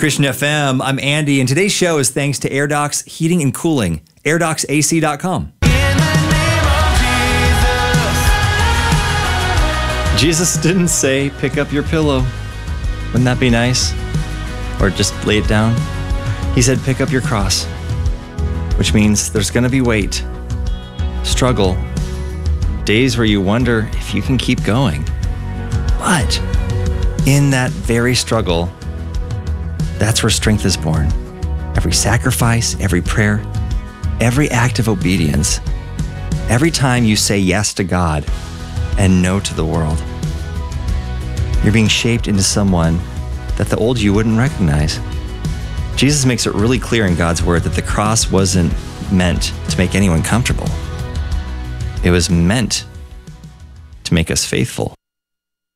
Christian FM. I'm Andy, and today's show is thanks to AirDocs Heating and Cooling, airdocsac.com. Jesus didn't say, pick up your pillow. Wouldn't that be nice? Or just lay it down? He said, pick up your cross, which means there's going to be weight, struggle, days where you wonder if you can keep going. But in that very struggle, that's where strength is born. Every sacrifice, every prayer, every act of obedience, every time you say yes to God and no to the world, you're being shaped into someone that the old you wouldn't recognize. Jesus makes it really clear in God's word that the cross wasn't meant to make anyone comfortable. It was meant to make us faithful.